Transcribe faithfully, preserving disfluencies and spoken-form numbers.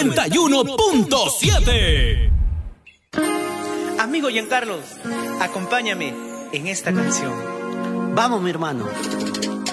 noventa y uno punto siete. Amigo Giancarlos, acompáñame en esta canción. Vamos, mi hermano.